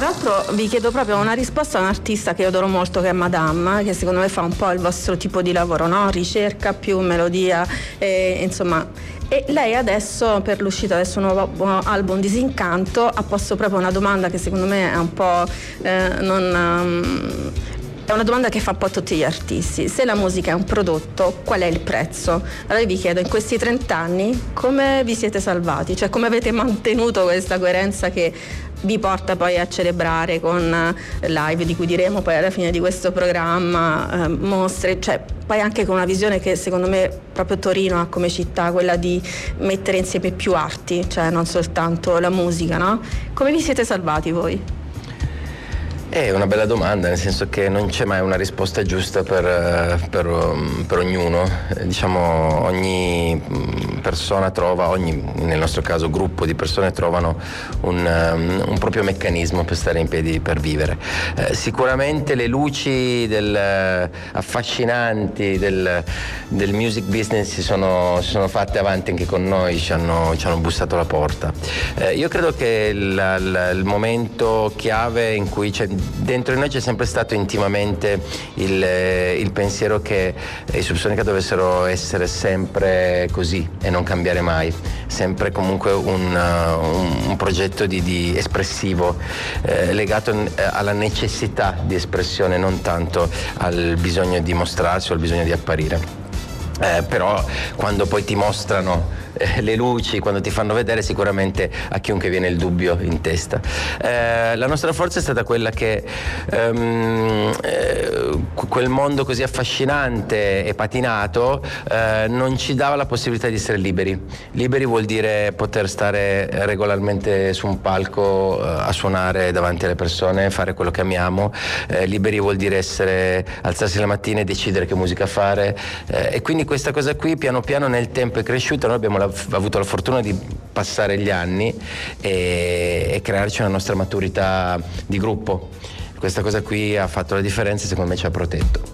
Tra l'altro vi chiedo proprio una risposta a un artista che io adoro molto, che è Madame, che secondo me fa un po' il vostro tipo di lavoro, no? Ricerca più melodia, insomma. E lei adesso, per l'uscita del suo nuovo album Disincanto, ha posto proprio una domanda che secondo me è un po' è una domanda che fa un po' a tutti gli artisti: se la musica è un prodotto, qual è il prezzo? Allora vi chiedo, in questi 30 anni come vi siete salvati? Cioè, come avete mantenuto questa coerenza che vi porta poi a celebrare con live, di cui diremo poi alla fine di questo programma, mostre, cioè poi anche con una visione che secondo me proprio Torino ha come città, quella di mettere insieme più arti, cioè non soltanto la musica, no? Come vi siete salvati voi? È una bella domanda, nel senso che non c'è mai una risposta giusta per ognuno. Diciamo, ogni persona trova, nel nostro caso gruppo di persone, trovano un proprio meccanismo per stare in piedi, per vivere. Sicuramente le luci affascinanti del music business si sono fatte avanti anche con noi, ci hanno bussato alla porta. Io credo che il momento chiave in cui dentro di noi c'è sempre stato intimamente il pensiero che i Subsonica dovessero essere sempre così e non cambiare mai, sempre comunque un progetto di espressivo, legato alla necessità di espressione, non tanto al bisogno di mostrarsi o al bisogno di apparire. Però quando poi ti mostrano le luci, quando ti fanno vedere, sicuramente a chiunque viene il dubbio in testa. La nostra forza è stata quella che quel mondo così affascinante e patinato non ci dava la possibilità di essere liberi. Liberi vuol dire poter stare regolarmente su un palco a suonare davanti alle persone, fare quello che amiamo. Liberi vuol dire alzarsi la mattina e decidere che musica fare, e quindi questa cosa qui piano piano nel tempo è cresciuta. Noi abbiamo avuto la fortuna di passare gli anni e crearci una nostra maturità di gruppo. Questa cosa qui ha fatto la differenza e secondo me ci ha protetto.